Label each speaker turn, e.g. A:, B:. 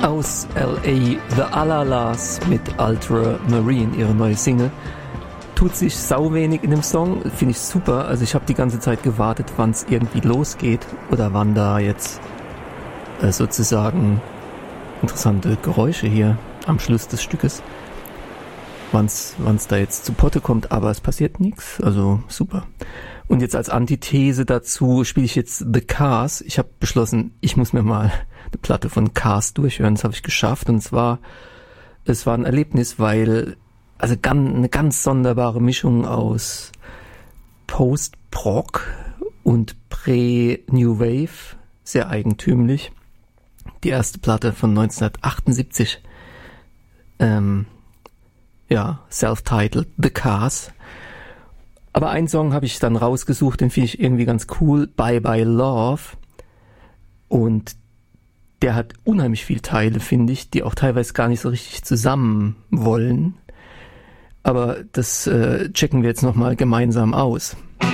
A: Aus L.A. The Alalas mit Ultramarine, ihre neue Single. Tut sich sau wenig in dem Song, finde ich super. Also ich habe die ganze Zeit gewartet, wann es irgendwie losgeht oder wann da jetzt sozusagen interessante Geräusche hier am Schluss des Stückes, wann's da jetzt zu Potte kommt, aber es passiert nichts, also super. Und jetzt als Antithese dazu spiele ich jetzt The Cars. Ich habe beschlossen, ich muss mir mal eine Platte von Cars durchhören, das habe ich geschafft und zwar, es war ein Erlebnis, weil also eine ganz sonderbare Mischung aus Post-Prog und Pre-New Wave, sehr eigentümlich. Die erste Platte von 1978, self-titled The Cars. Aber einen Song habe ich dann rausgesucht, den finde ich irgendwie ganz cool, Bye Bye Love. Und der hat unheimlich viele Teile, finde ich, die auch teilweise gar nicht so richtig zusammen wollen. Aber das checken wir jetzt nochmal gemeinsam aus.